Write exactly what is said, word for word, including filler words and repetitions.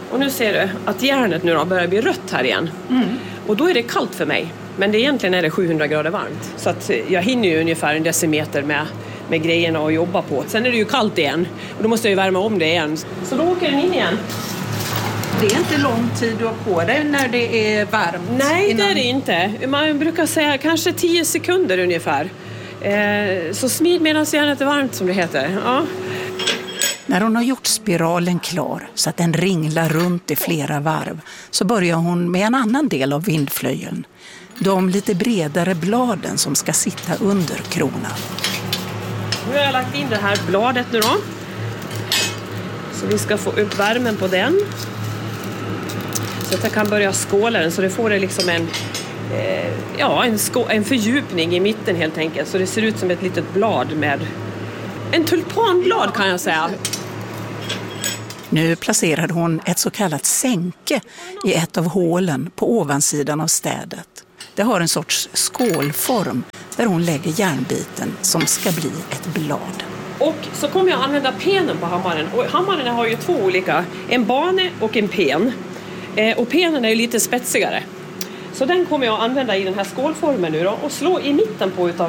Och nu ser du att järnet nu då börjar bli rött här igen. Mm. Och då är det kallt för mig. Men det egentligen är det sjuhundra grader varmt. Så att jag hinner ju ungefär en decimeter med, med grejerna att jobba på. Sen är det ju kallt igen. Och då måste jag ju värma om det igen. Så då åker den in igen. Det är inte lång tid du har på dig när det är varmt? Nej, innan... det är det inte. Man brukar säga kanske tio sekunder ungefär. Eh, så smid medan järnet är varmt, som det heter. Ja. När hon har gjort spiralen klar så att den ringlar runt i flera varv så börjar hon med en annan del av vindflöjeln. De lite bredare bladen som ska sitta under kronan. Nu har jag lagt in det här bladet nu då. Så vi ska få upp värmen på den. Så att jag kan börja skåla den så det får det liksom en, eh, ja, en, skå- en fördjupning i mitten helt enkelt. Så det ser ut som ett litet blad med en tulpanblad kan jag säga. Nu placerade hon ett så kallat sänke i ett av hålen på ovansidan av städet. Det har en sorts skålform där hon lägger järnbiten som ska bli ett blad. Och så kommer jag använda penen på hammaren. Och hammaren har ju två olika, en bane och en pen. Eh, och penen är ju lite spetsigare. Så den kommer jag använda i den här skålformen nu då och slå i mitten på utav